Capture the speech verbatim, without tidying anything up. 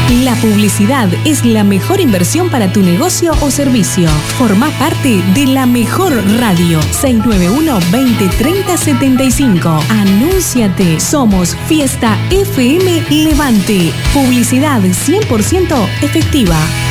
La publicidad es la mejor inversión para tu negocio o servicio. Formá parte de la mejor radio. seis nueve uno, veinte, treinta, setenta y cinco. Anúnciate. Somos Fiesta F M Levante. Publicidad cien por ciento efectiva.